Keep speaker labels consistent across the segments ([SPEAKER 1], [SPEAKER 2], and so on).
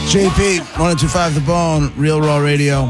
[SPEAKER 1] JP, 1025 The Bone, Real Raw Radio,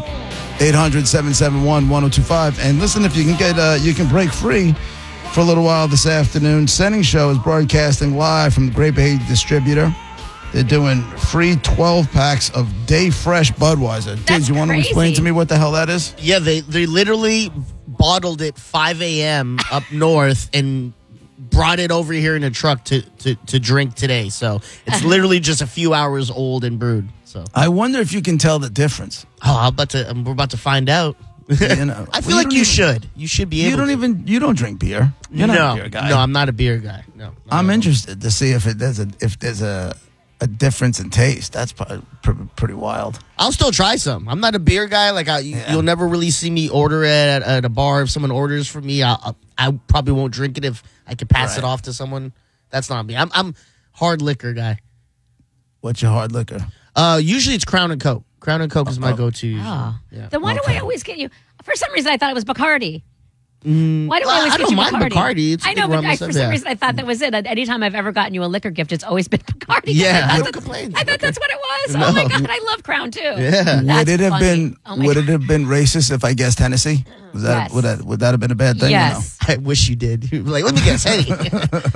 [SPEAKER 1] 800-771-1025. And listen, if you can get, you can break free for a little while this afternoon. Sending Show is broadcasting live from the Great Bay Distributor. They're doing free 12 packs of Day Fresh Budweiser. Dude, you want to explain to me what the hell that is?
[SPEAKER 2] Yeah, they literally bottled it 5 a.m. up north and brought it over here in a truck to drink today. So it's literally just a few hours old and brewed. So
[SPEAKER 1] I wonder if you can tell the difference.
[SPEAKER 2] Oh, we're about to find out.
[SPEAKER 1] You know,
[SPEAKER 2] I feel like you should. You should be able.
[SPEAKER 1] You don't drink beer. You're not a beer guy.
[SPEAKER 2] No, I'm not a beer guy. No.
[SPEAKER 1] I'm interested to see if there's a difference in taste. That's probably pretty wild.
[SPEAKER 2] I'll still try some. I'm not a beer guy. Like you'll never really see me order it at a bar. If someone orders for me, I probably won't drink it if I could pass it off to someone. That's not me. I'm hard liquor guy.
[SPEAKER 1] What's your hard liquor?
[SPEAKER 2] Usually it's Crown and Coke. Crown and Coke is my go-to.
[SPEAKER 3] Oh.
[SPEAKER 2] Yeah.
[SPEAKER 3] Then why do I always get you? For some reason, I thought it was Bacardi. Why do I always get you Bacardi?
[SPEAKER 2] I don't mind Bacardi. It's
[SPEAKER 3] I know, but for some reason, I thought that was it. Anytime I've ever gotten you a liquor gift, it's always been Bacardi.
[SPEAKER 2] Yeah, I don't complain.
[SPEAKER 3] I thought that's what it was. No. Oh, my God. I love Crown, too.
[SPEAKER 2] Yeah.
[SPEAKER 1] Would it have been racist if I guessed Hennessy? Would that have been a bad thing?
[SPEAKER 3] Yes.
[SPEAKER 2] I wish you did. You'd be like, let me guess, Henny.
[SPEAKER 3] It'd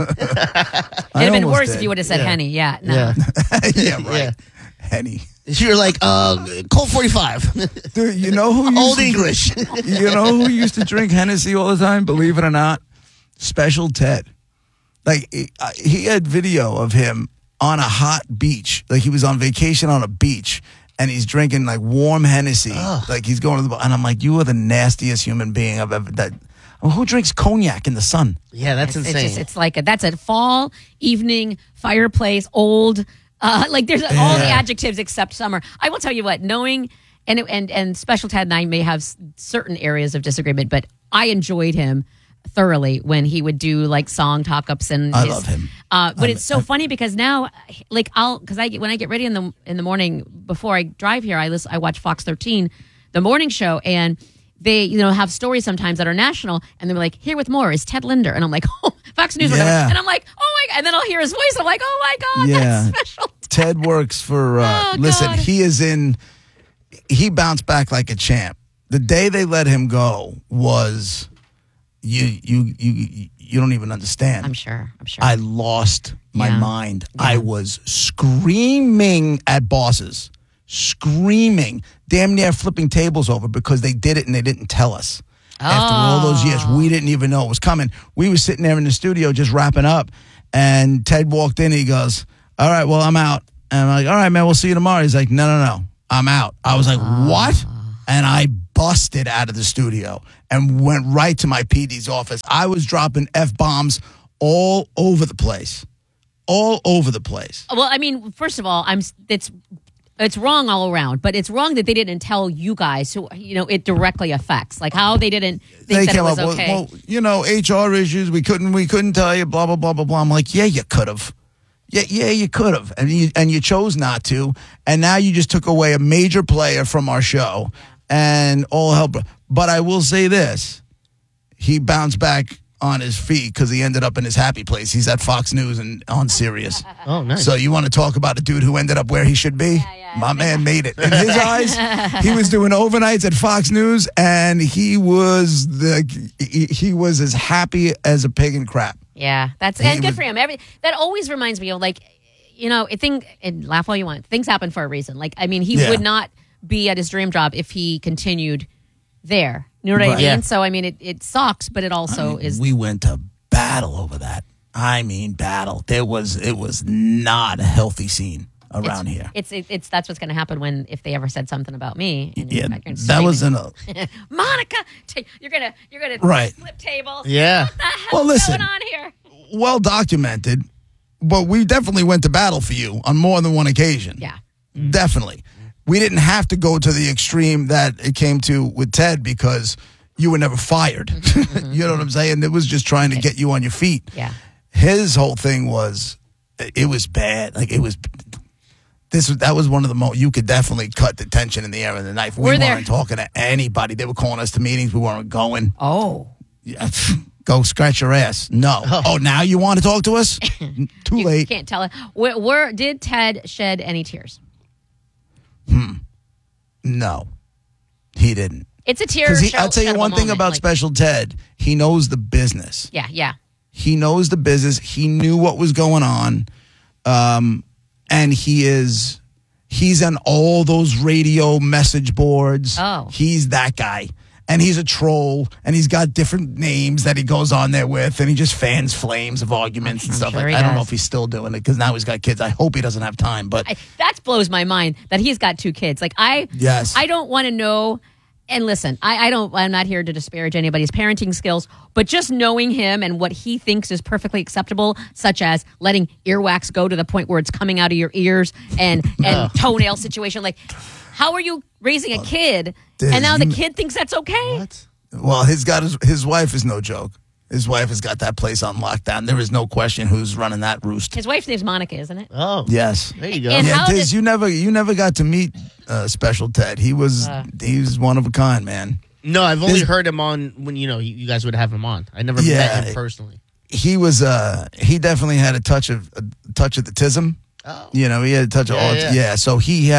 [SPEAKER 3] have been worse if you would have said Henny. Yeah. No.
[SPEAKER 1] Yeah, right. Yeah. Henny.
[SPEAKER 2] You're like, Colt 45.
[SPEAKER 1] Dude, you know who
[SPEAKER 2] Old English.
[SPEAKER 1] You know who used to drink Hennessy all the time? Believe it or not, Special Ted. Like he had video of him on a hot beach, like he was on vacation on a beach, and he's drinking like warm Hennessy, like he's going to the. And I'm like, you are the nastiest human being I've ever. Who drinks cognac in the sun?
[SPEAKER 2] Yeah, that's insane.
[SPEAKER 3] It's like that's a fall evening fireplace old. Like there's all the adjectives except summer. I will tell you what, knowing and Special Ted and I may have certain areas of disagreement, but I enjoyed him thoroughly when he would do like song talk-ups and
[SPEAKER 1] I love him.
[SPEAKER 3] But it's so funny because now, like when I get ready in the morning before I drive here, I watch Fox 13, the morning show, and they have stories sometimes that are national, and they're like, here with more is Ted Linder, and I'm like, oh, Fox News, and I'm like, oh my God, and then I'll hear his voice, I'm like, oh my God, that's Special
[SPEAKER 1] Ted works for. Listen,
[SPEAKER 3] God.
[SPEAKER 1] he bounced back like a champ. The day they let him go was you don't even understand.
[SPEAKER 3] I'm sure.
[SPEAKER 1] I lost my mind. Yeah. I was screaming at bosses. Screaming, damn near flipping tables over because they did it and they didn't tell us. After all those years, we didn't even know it was coming. We were sitting there in the studio just wrapping up, and Ted walked in. He goes, all right, well, I'm out. And I'm like, all right, man, we'll see you tomorrow. He's like, no, I'm out. I was like, what? And I busted out of the studio and went right to my PD's office. I was dropping F-bombs all over the place. All over the place.
[SPEAKER 3] Well, I mean, first of all, it's wrong all around, but it's wrong that they didn't tell you guys who, it directly affects. Like how they didn't think that it was okay.
[SPEAKER 1] Well, HR issues, we couldn't tell you, blah, blah, blah, blah, blah. I'm like, yeah, you could have. Yeah, you could have. And you chose not to. And now you just took away a major player from our show and all hell. But I will say this. He bounced back on his feet because he ended up in his happy place. He's at Fox News and on Sirius.
[SPEAKER 2] Oh, nice.
[SPEAKER 1] So you want to talk about a dude who ended up where he should be?
[SPEAKER 3] Yeah.
[SPEAKER 1] My man made it. In his eyes, he was doing overnights at Fox News, and he was as happy as a pig in crap.
[SPEAKER 3] Yeah, and good for him. That always reminds me of and laugh all you want. Things happen for a reason. Like, I mean, he would not be at his dream job if he continued there. You know what I mean?
[SPEAKER 1] Yeah.
[SPEAKER 3] So, I mean, it sucks, but it also is.
[SPEAKER 1] We went to battle over that. I mean, battle. It was not a healthy scene around here.
[SPEAKER 3] That's what's going to happen if they ever said something about me. And
[SPEAKER 1] that was
[SPEAKER 3] Monica, you're gonna flip tables.
[SPEAKER 2] Yeah.
[SPEAKER 3] What the hell is going on here?
[SPEAKER 1] Well documented, but we definitely went to battle for you on more than one occasion.
[SPEAKER 3] Yeah,
[SPEAKER 1] definitely. We didn't have to go to the extreme that it came to with Ted because you were never fired. You know what I'm saying? It was just trying to get you on your feet.
[SPEAKER 3] Yeah.
[SPEAKER 1] His whole thing was, it was bad. Like it was. That was one of the most. You could definitely cut the tension in the air with the knife. We weren't talking to anybody. They were calling us to meetings. We weren't going.
[SPEAKER 3] Oh.
[SPEAKER 1] Yeah. Go scratch your ass. No. Oh, now you want to talk to us? Too late.
[SPEAKER 3] You can't tell it. Did Ted shed any tears?
[SPEAKER 1] No, he didn't.
[SPEAKER 3] It's a tier.
[SPEAKER 1] Because I'll tell you one thing about Special Ted. He knows the business.
[SPEAKER 3] Yeah.
[SPEAKER 1] He knows the business. He knew what was going on. And he's on all those radio message boards.
[SPEAKER 3] Oh.
[SPEAKER 1] He's that guy. And he's a troll, and he's got different names that he goes on there with, and he just fans flames of arguments and stuff.
[SPEAKER 3] sure
[SPEAKER 1] I don't know if he's still doing it, because now he's got kids. I hope he doesn't have time, but...
[SPEAKER 3] that blows my mind that he's got 2 kids. Like,
[SPEAKER 1] Yes.
[SPEAKER 3] I don't want to know... And listen, I'm not here to disparage anybody's parenting skills, but just knowing him and what he thinks is perfectly acceptable, such as letting earwax go to the point where it's coming out of your ears and toenail situation. Like, how are you raising a kid and now the kid thinks that's okay?
[SPEAKER 2] What?
[SPEAKER 1] Well, his wife is no joke. His wife has got that place on lockdown. There is no question who's running that roost.
[SPEAKER 3] His wife's name's Monica, isn't it?
[SPEAKER 2] Oh.
[SPEAKER 1] Yes.
[SPEAKER 2] There you go.
[SPEAKER 3] And
[SPEAKER 1] Yeah,
[SPEAKER 3] how
[SPEAKER 1] Diz,
[SPEAKER 3] did-
[SPEAKER 1] you never got to meet Special Ted. He was one of a kind, man.
[SPEAKER 2] No, I've only heard him on when, you guys would have him on. I never met him personally.
[SPEAKER 1] He was he definitely had a touch of the tism.
[SPEAKER 2] Oh.
[SPEAKER 1] He had a touch of so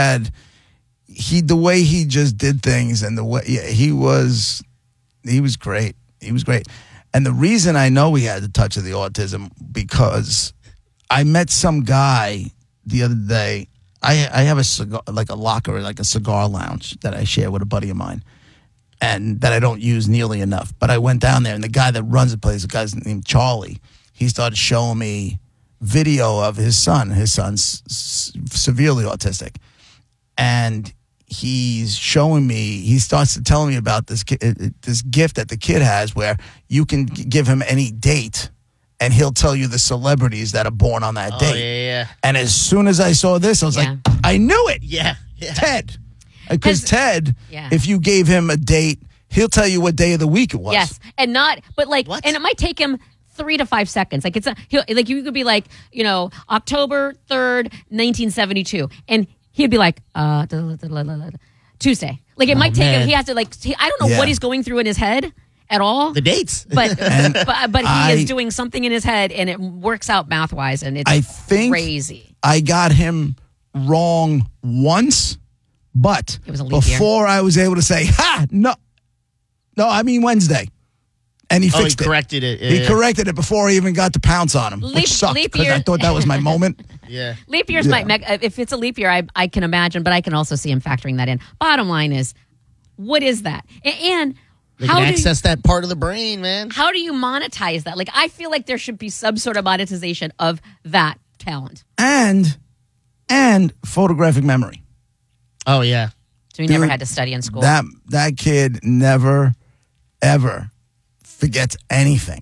[SPEAKER 1] the way he just did things, and the way he was great. He was great. And the reason I know he had the touch of the autism, because I met some guy the other day. I have a cigar, like a locker, like a cigar lounge that I share with a buddy of mine, and that I don't use nearly enough. But I went down there, and the guy that runs the place, the guy's named Charlie, he started showing me video of his son. His son's severely autistic. And he's showing me, he starts to tell me about this gift that the kid has, where you can give him any date and he'll tell you the celebrities that are born on that date.
[SPEAKER 2] Yeah.
[SPEAKER 1] And as soon as I saw this, I was like, I knew it.
[SPEAKER 2] Yeah.
[SPEAKER 1] Ted. Because Ted,
[SPEAKER 3] Yeah.
[SPEAKER 1] if you gave him a date, he'll tell you what day of the week it was.
[SPEAKER 3] Yes, and
[SPEAKER 2] What?
[SPEAKER 3] and it might take him 3 to 5 seconds. Like you could be like, October 3rd, 1972, and he'd be like, Tuesday. Like it might take him.
[SPEAKER 2] man.
[SPEAKER 3] He has to I don't know
[SPEAKER 1] Yeah.
[SPEAKER 3] what he's going through in his head at all.
[SPEAKER 2] The dates.
[SPEAKER 3] But but he
[SPEAKER 1] I-
[SPEAKER 3] is doing something in his head, and it works out math wise, and it's
[SPEAKER 1] I think
[SPEAKER 3] crazy.
[SPEAKER 1] I got him wrong once, but
[SPEAKER 3] It was a leap year.
[SPEAKER 1] before I was able to say, no, I mean Wednesday. And he
[SPEAKER 2] He
[SPEAKER 1] fixed it.
[SPEAKER 2] corrected it.
[SPEAKER 1] He corrected it before I even got to pounce on him, which sucked
[SPEAKER 3] leap
[SPEAKER 1] because I
[SPEAKER 3] year-
[SPEAKER 1] thought that was my moment.
[SPEAKER 2] Yeah.
[SPEAKER 3] Leap years might if it's a leap year, I can imagine, but I can also see him factoring that in. Bottom line is, what is that? And
[SPEAKER 2] They
[SPEAKER 3] how
[SPEAKER 2] can
[SPEAKER 3] do
[SPEAKER 2] access that part of the brain, man.
[SPEAKER 3] how do you monetize that? Like, I feel like there should be some sort of monetization of that talent.
[SPEAKER 1] And photographic memory.
[SPEAKER 2] Oh, yeah.
[SPEAKER 3] So he never
[SPEAKER 1] Dude,
[SPEAKER 3] had to study in school.
[SPEAKER 1] That kid never, ever forgets anything.